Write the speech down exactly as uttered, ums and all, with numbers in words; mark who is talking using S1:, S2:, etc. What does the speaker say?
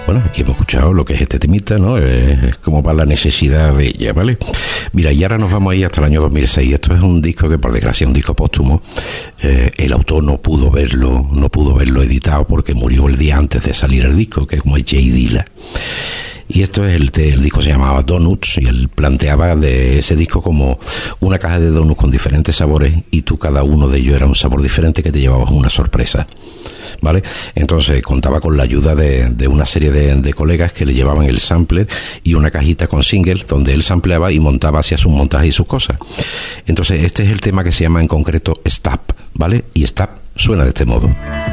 S1: bueno, aquí hemos escuchado lo que es este temita, ¿no? Es como para la necesidad de ella, ¿vale? Mira, y ahora nos vamos a ir hasta el año dos mil seis. Esto es un disco que, por desgracia, es un disco póstumo. Eh, el autor no pudo verlo, no pudo verlo editado porque murió el día antes de salir el disco, que es como Jay Dilla. Y esto es el, el disco se llamaba Donuts, y él planteaba de ese disco como una caja de donuts con diferentes sabores, y tú cada uno de ellos era un sabor diferente que te llevabas una sorpresa, ¿vale? Entonces contaba con la ayuda de, de una serie de, de colegas que le llevaban el sampler y una cajita con singles donde él sampleaba y montaba hacia sus montajes y sus cosas. Entonces este es el tema que se llama en concreto Stop, ¿vale? Y Stop suena de este modo.